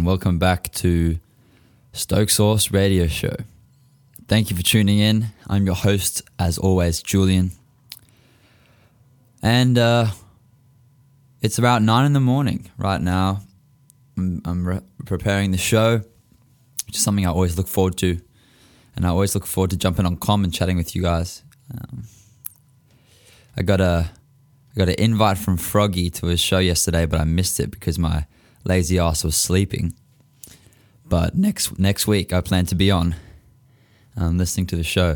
and welcome back to Stoke Source Radio Show. Thank you for tuning in. I'm your host, as always, Julian. And it's about 9 in the morning right now. I'm preparing the show, which is something I always look forward to. And I always look forward to jumping on comm and chatting with you guys. I got an invite from Froggy to his show yesterday, but I missed it because my lazy ass was sleeping. But next week I plan to be on listening to the show.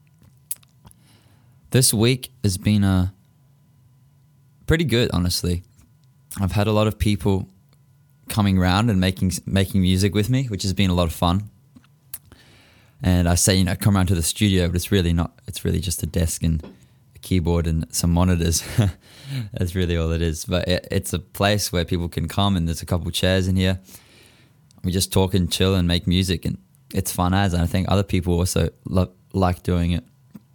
This week has been pretty good, honestly. I've had a lot of people coming around and making music with me, which has been a lot of fun. And I say, come around to the studio, but it's really not. It's really just a desk and a keyboard and some monitors. That's really all it is. But it's a place where people can come, and there's a couple chairs in here. We just talk and chill and make music, and it's fun as. And I think other people also like doing it.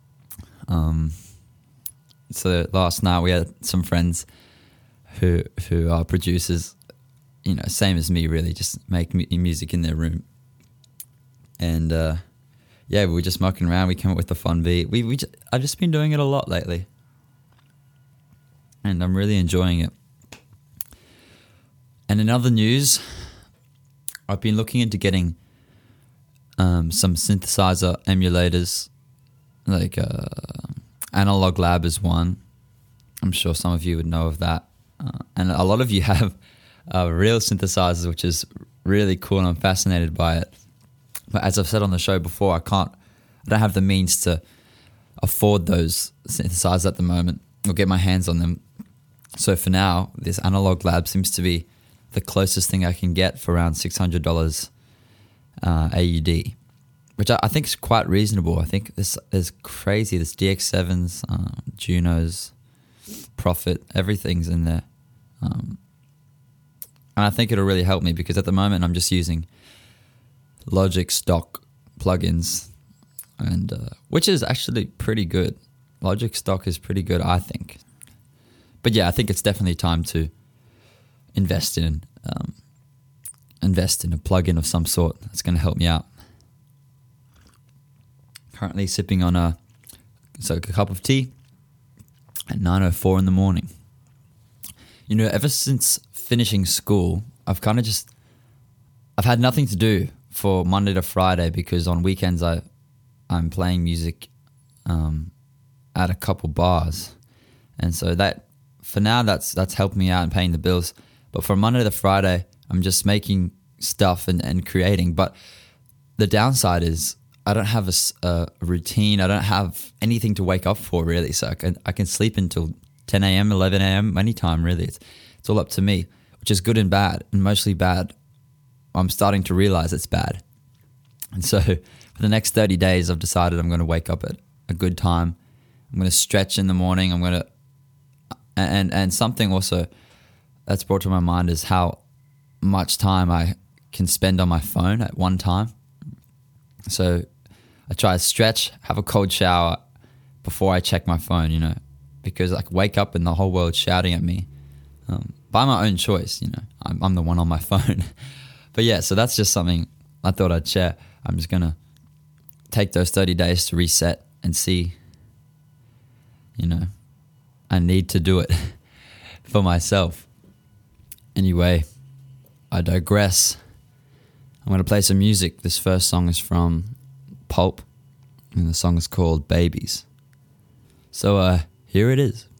So last night we had some friends who are producers, same as me, really, just make music in their room. And we were just mucking around. We came up with a fun beat. I've just been doing it a lot lately, and I'm really enjoying it. And in other news, I've been looking into getting some synthesizer emulators, like Analog Lab is one. I'm sure some of you would know of that. And a lot of you have real synthesizers, which is really cool, and I'm fascinated by it. But as I've said on the show before, I don't have the means to afford those synthesizers at the moment or get my hands on them. So for now, this Analog Lab seems to be the closest thing I can get for around $600 AUD, which I think is quite reasonable. I think this is crazy. This DX7s, Junos, Prophet, everything's in there. And I think it'll really help me because at the moment I'm just using Logic stock plugins, and which is actually pretty good. Logic stock is pretty good, I think. But yeah, I think it's definitely time to invest in a plugin of some sort that's going to help me out. Currently sipping on a cup of tea at 9:04 in the morning. Ever since finishing school, I've had nothing to do for Monday to Friday because on weekends I'm playing music at a couple bars, and so that for now that's helped me out and paying the bills. But from Monday to Friday, I'm just making stuff and creating. But the downside is I don't have a routine. I don't have anything to wake up for, really. So I can sleep until 10 a.m., 11 a.m., anytime, really. It's all up to me, which is good and bad, and mostly bad. I'm starting to realize it's bad. And so for the next 30 days, I've decided I'm going to wake up at a good time. I'm going to stretch in the morning. I'm going to... And something also that's brought to my mind is how much time I can spend on my phone at one time. So I try to stretch, have a cold shower before I check my phone, because I wake up and the whole world's shouting at me by my own choice. I'm the one on my phone. But yeah, so that's just something I thought I'd share. I'm just going to take those 30 days to reset and see, I need to do it for myself. Anyway, I digress. I'm going to play some music. This first song is from Pulp, and the song is called Babies. So here it is.